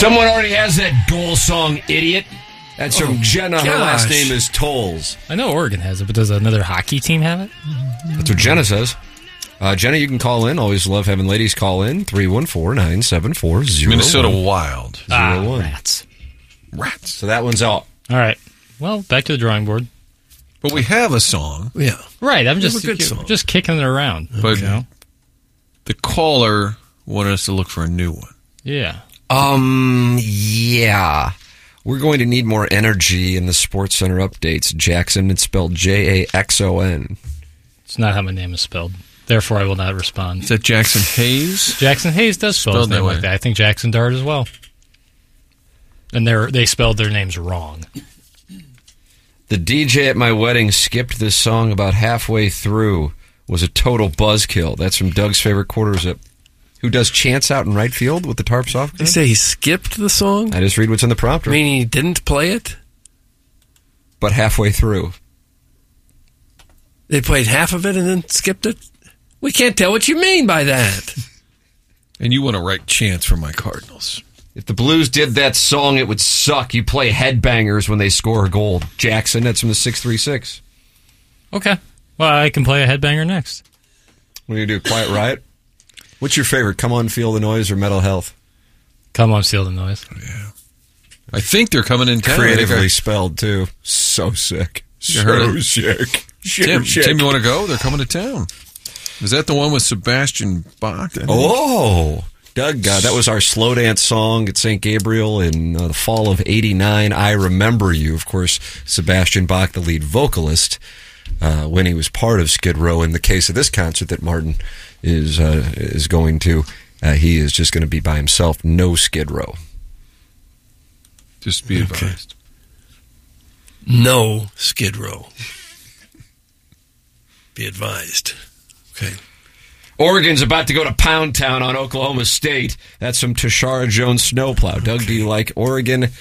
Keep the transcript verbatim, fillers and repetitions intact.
Someone already has that goal song, idiot. That's from Oh, Jenna. Her gosh. last name is Tolles. I know Oregon has it, but does another hockey team have it? That's what Jenna says. Uh, Jenna, you can call in. Always love having ladies call in. three one four, nine seven four, zero Minnesota Wild. Zero Ah, one. rats. Rats. So that one's out. All right. Well, back to the drawing board. But we have a song. Yeah. Right. I'm We have just a good song. just kicking it around. But you know? the caller wanted us to look for a new one. Yeah. Um, yeah. We're going to need more energy in the Sports Center updates. Jackson, it's spelled J A X O N. It's not how my name is spelled. Therefore, I will not respond. Is that Jackson Hayes? Jackson Hayes does spell Spelled his name that way. like that. I think Jackson Dart as well. And they they spelled their names wrong. The D J at my wedding skipped this song about halfway through. Was a total buzzkill. That's from Doug's favorite quarter zip. Who does chants out in right field with the tarps off? They say he skipped the song? I just read what's in the prompter. Meaning he didn't play it? But halfway through. They played half of it and then skipped it? We can't tell what you mean by that. And you want to write chants for my Cardinals. If the Blues did that song, it would suck. You play headbangers when they score a goal. Jackson, that's from the six three six. Okay. Well, I can play a headbanger next. What do you do, Quiet Riot? What's your favorite, Come On Feel the Noise or Mental Health? Come on, Seal the Noise. Yeah. I think they're coming in town. Creatively spelled, too. So sick. You heard So it? sick. Shit, Tim, shit. Tim, you want to go? They're coming to town. Is that the one with Sebastian Bach? Oh, Doug, uh, that was our slow dance song at Saint Gabriel in uh, the fall of eighty-nine. I Remember You. Of course, Sebastian Bach, the lead vocalist, uh, when he was part of Skid Row. In the case of this concert that Martin is uh, is going to, uh, he is just going to be by himself. No Skid Row. Just be advised. No Skid Row. Be advised. Okay. Oregon's about to go to Pound Town on Oklahoma State. That's from Tashara Jones Snowplow. Doug, do you like Oregon